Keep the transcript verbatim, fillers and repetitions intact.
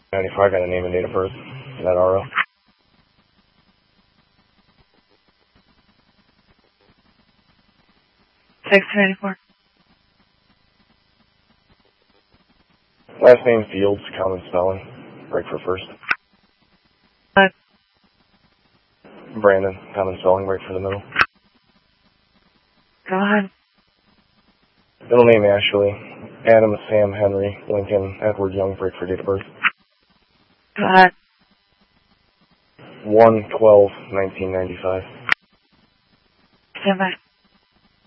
ninety-five, got a name and date of birth. Is that R O? six ninety-four. Last name Fields, common spelling. Break for first. Five. Brandon, common spelling. Break for the middle. Go ahead. Middle name Ashley. Adam, Sam, Henry, Lincoln, Edward Young. Break for date of birth. Go ahead. one twelve nineteen ninety-five. Stand by.